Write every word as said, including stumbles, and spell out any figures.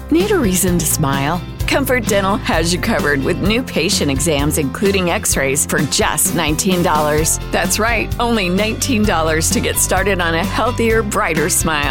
Need a reason to smile? Comfort Dental has you covered with new patient exams, including x-rays, for just nineteen dollars. That's right, only nineteen dollars to get started on a healthier, brighter smile.